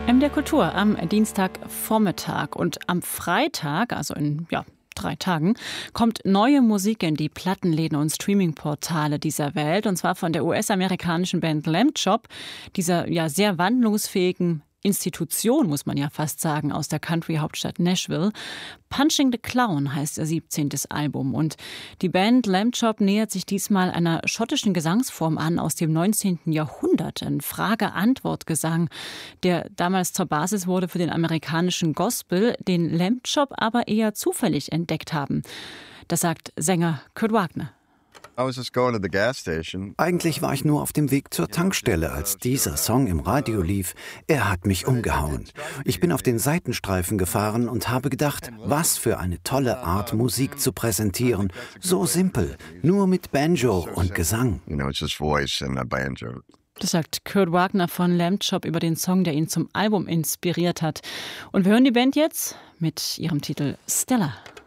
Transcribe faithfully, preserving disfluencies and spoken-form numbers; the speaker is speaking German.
M D R Kultur am Dienstagvormittag und am Freitag, also in ja, drei Tagen, kommt neue Musik in die Plattenläden und Streamingportale dieser Welt, und zwar von der U S-amerikanischen Band Lamb Chop, dieser ja sehr wandlungsfähigen Institution, muss man ja fast sagen, aus der Country-Hauptstadt Nashville. Punching the Clown heißt ihr siebzehntes Album. Und die Band Lamb Chop nähert sich diesmal einer schottischen Gesangsform an aus dem neunzehnten Jahrhundert. Ein Frage-Antwort-Gesang, der damals zur Basis wurde für den amerikanischen Gospel, den Lamb Chop aber eher zufällig entdeckt haben. Das sagt Sänger Kurt Wagner. Eigentlich war ich nur auf dem Weg zur Tankstelle, als dieser Song im Radio lief. Er hat mich umgehauen. Ich bin auf den Seitenstreifen gefahren und habe gedacht, was für eine tolle Art, Musik zu präsentieren. So simpel, nur mit Banjo und Gesang. Das sagt Kurt Wagner von Lamb Chop über den Song, der ihn zum Album inspiriert hat. Und wir hören die Band jetzt mit ihrem Titel Stella.